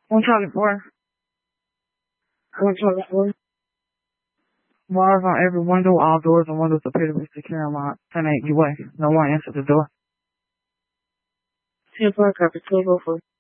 124. 124. Bars on every window, all doors and windows appear to be secure and locked. 10-8 UA. No one answered the door. 10-4, copy 1204.